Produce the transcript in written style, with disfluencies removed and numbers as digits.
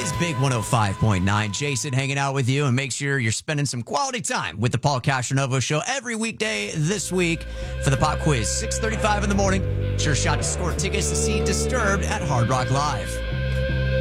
is Big 105.9. Jason hanging out with you, and make sure you're spending some quality time with the Paul Castronovo Show every weekday this week for the pop quiz, 6:35 in the morning. Sure shot to score tickets to see Disturbed at Hard Rock Live.